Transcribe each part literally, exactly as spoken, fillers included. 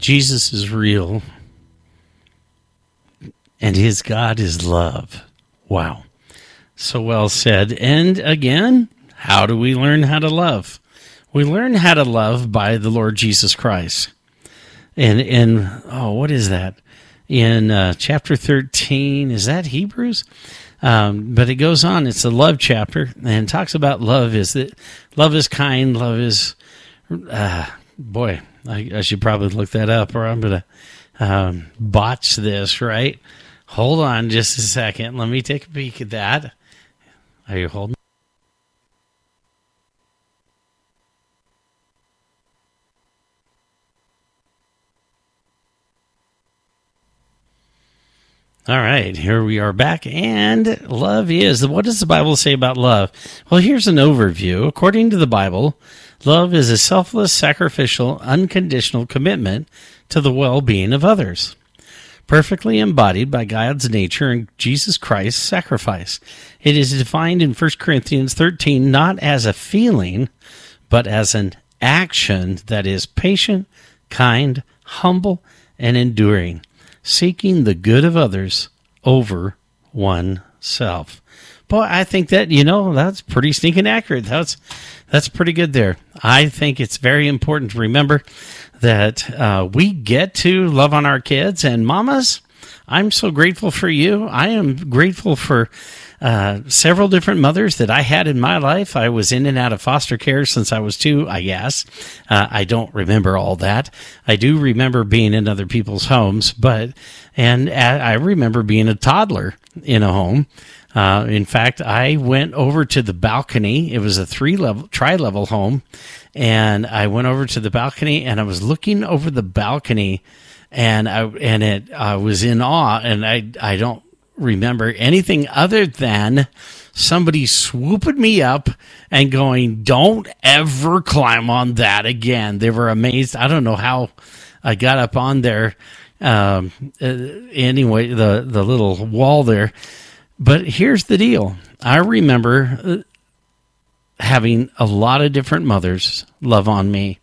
Jesus is real, and his God is love. Wow. So well said. And again, how do we learn how to love? We learn how to love by the Lord Jesus Christ. And, and oh, what is that? In uh, chapter thirteen, is that Hebrews? Um, but it goes on. It's a love chapter, and talks about love is that love is kind. Love is, uh, boy, I, I should probably look that up, or I'm going to um, botch this, right? Hold on just a second. Let me take a peek at that. Are you holding? All right, here we are back, and love is, what does the Bible say about love? Well, here's an overview. According to the Bible, love is a selfless, sacrificial, unconditional commitment to the well-being of others, perfectly embodied by God's nature and Jesus Christ's sacrifice. It is defined in First Corinthians thirteen not as a feeling, but as an action that is patient, kind, humble, and enduring, seeking the good of others over oneself. Boy, I think that, you know, that's pretty stinking accurate. That's that's pretty good there. I think it's very important to remember that uh, we get to love on our kids. And mamas, I'm so grateful for you. I am grateful for uh, several different mothers that I had in my life. I was in and out of foster care since I was two, I guess. Uh, I don't remember all that. I do remember being in other people's homes, but and I remember being a toddler in a home. Uh, in fact, I went over to the balcony. It was a three-level, tri-level home, and I went over to the balcony, and I was looking over the balcony, and I and it I was in awe, and I I don't remember anything other than somebody swooping me up and going, "Don't ever climb on that again." They were amazed. I don't know how I got up on there. Um, uh, anyway, the the little wall there. But here's the deal. I remember having a lot of different mothers love on me.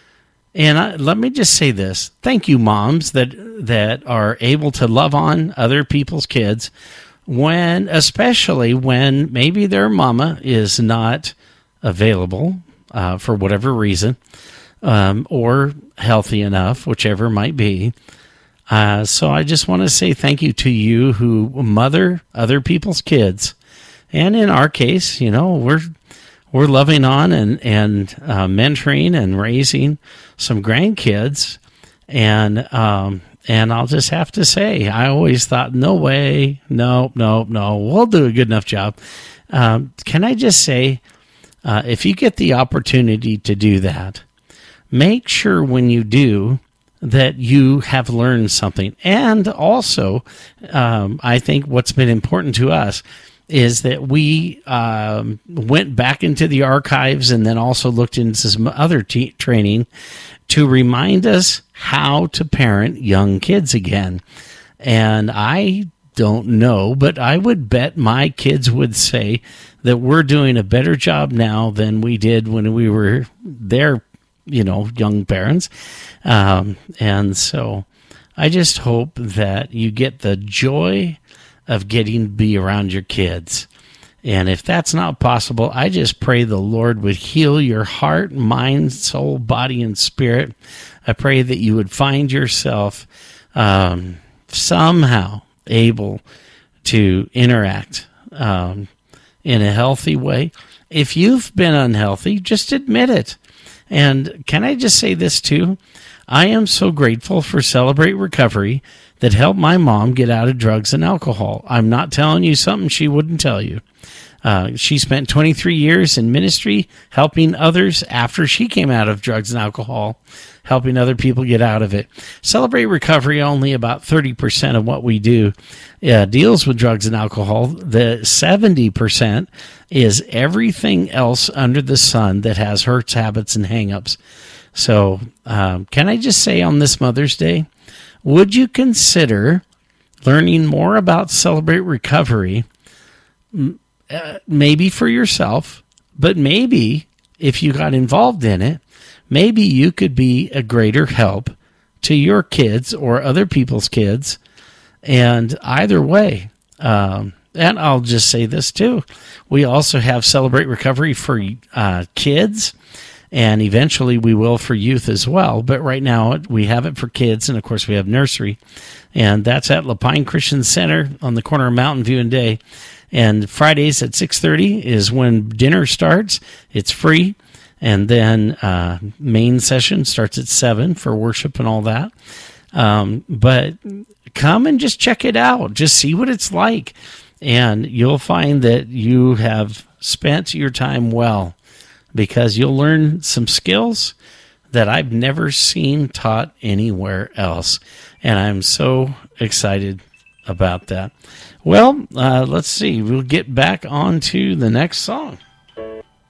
And I, let me just say this. Thank you, moms that that are able to love on other people's kids, when, especially when maybe their mama is not available uh, for whatever reason, um, or healthy enough, whichever it might be. Uh, so I just want to say thank you to you who mother other people's kids. And in our case, you know, we're we're loving on and, and uh, mentoring and raising some grandkids. And um, and I'll just have to say, I always thought, no way, no, no, no, we'll do a good enough job. Um, can I just say, uh, if you get the opportunity to do that, make sure when you do that you have learned something. And also, um, I think what's been important to us is that we um, went back into the archives and then also looked into some other t- training to remind us how to parent young kids again. And I don't know, but I would bet my kids would say that we're doing a better job now than we did when we were their, you know, young parents. Um, and so I just hope that you get the joy of getting to be around your kids. And if that's not possible, I just pray the Lord would heal your heart, mind, soul, body, and spirit. I pray that you would find yourself um, somehow able to interact um, in a healthy way. If you've been unhealthy, just admit it. And can I just say this too? I am so grateful for Celebrate Recovery that helped my mom get out of drugs and alcohol. I'm not telling you something she wouldn't tell you. Uh, she spent twenty-three years in ministry helping others after she came out of drugs and alcohol, helping other people get out of it. Celebrate Recovery, only about thirty percent of what we do uh, deals with drugs and alcohol. The seventy percent is everything else under the sun that has hurts, habits, and hang-ups. So um, can I just say on this Mother's Day, would you consider learning more about Celebrate Recovery, uh, maybe for yourself, but maybe if you got involved in it, maybe you could be a greater help to your kids or other people's kids. And either way, um, and I'll just say this too, we also have Celebrate Recovery for uh, kids, and eventually we will for youth as well. But right now we have it for kids, and of course we have nursery, and that's at Lapine Christian Center on the corner of Mountain View and Day. And Fridays at six thirty is when dinner starts. It's free. And then uh, main session starts at seven for worship and all that. Um, but come and just check it out. Just see what it's like. And you'll find that you have spent your time well, because you'll learn some skills that I've never seen taught anywhere else. And I'm so excited about that. Well, uh, let's see. We'll get back on to the next song.